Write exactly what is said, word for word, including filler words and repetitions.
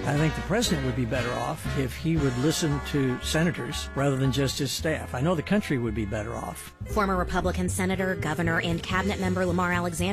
I think the president would be better off if he would listen to senators rather than just his staff. I know the country would be better off. Former Republican Senator, Governor, and Cabinet member Lamar Alexander